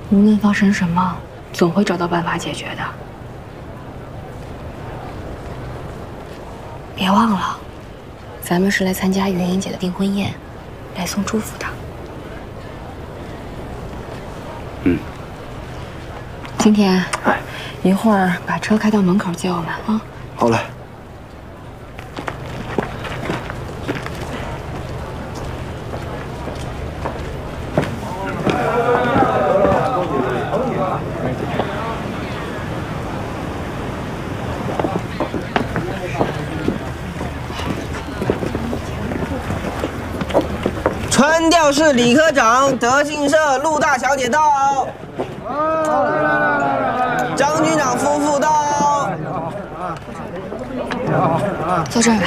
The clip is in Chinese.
无论发生什么，总会找到办法解决的。别忘了，咱们是来参加云英姐的订婚宴，来送祝福的。 嗯。 今天，一会儿把车开到门口接我们啊。 好嘞。 川调市李科长，德信社陆大小姐到。张局长夫妇到。 坐这儿吧。